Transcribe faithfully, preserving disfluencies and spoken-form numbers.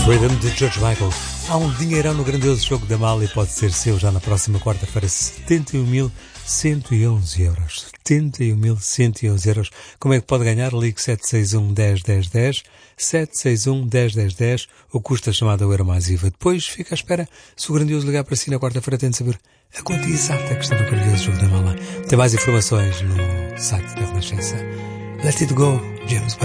Freedom de George Michael. Há um dinheirão no grandioso jogo da Mala e pode ser seu já na próxima quarta-feira. setenta e um mil cento e onze euros. setenta e um mil cento e onze euros. Como é que pode ganhar? Ligue sete seis um, um zero, um zero, um zero, sete seis um, um zero, um zero, um zero, ou custa a chamada Euro mais I V A. Depois fica à espera. Se o grandioso ligar para si na quarta-feira, tem de saber a quantia exata que está no grandioso jogo da Mala. Tem mais informações no site da Renascença. Let it go, James Bond.